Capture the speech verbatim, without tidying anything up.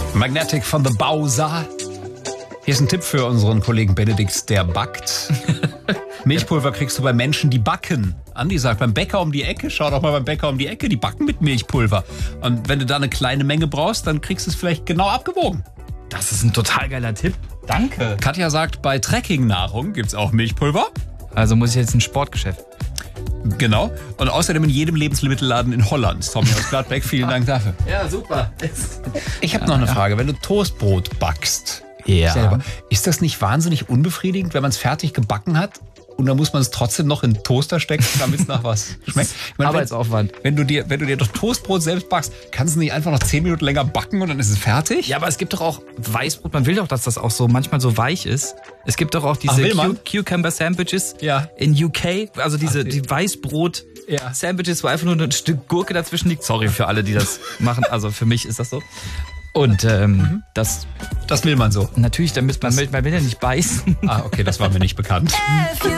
Magnetic von The Bowser. Hier ist ein Tipp für unseren Kollegen Benedikt, der backt. Milchpulver kriegst du bei Menschen, die backen. Andi sagt, beim Bäcker um die Ecke, schau doch mal beim Bäcker um die Ecke, die backen mit Milchpulver. Und wenn du da eine kleine Menge brauchst, dann kriegst du es vielleicht genau abgewogen. Das ist ein total geiler Tipp. Danke. Katja sagt, bei Trekkingnahrung gibt's auch Milchpulver. Also muss ich jetzt ein Sportgeschäft. Genau. Und außerdem in jedem Lebensmittelladen in Holland. Tommy aus Gladbeck, vielen Dank dafür. Ja, super. Ich habe noch eine Frage. Wenn du Toastbrot backst, Ja. selber, ist das nicht wahnsinnig unbefriedigend, wenn man es fertig gebacken hat und dann muss man es trotzdem noch in den Toaster stecken, damit es nach was schmeckt? Ich meine, Arbeitsaufwand. Wenn, wenn du dir, wenn du dir doch Toastbrot selbst backst, kannst du nicht einfach noch zehn Minuten länger backen und dann ist es fertig? Ja, aber es gibt doch auch Weißbrot. Man will doch, dass das auch so manchmal so weich ist. Es gibt doch auch diese Ach, will man? Cu- Cucumber Sandwiches Ja. in U K. Also diese Ach, die Weißbrot Ja. Sandwiches, wo einfach nur ein Stück Gurke dazwischen liegt. Sorry für alle, die das machen. Also für mich ist das so. Und ähm, Mhm. das Das will man so. natürlich, damit man will, man will ja nicht beißen. Ah, okay, das war mir nicht bekannt.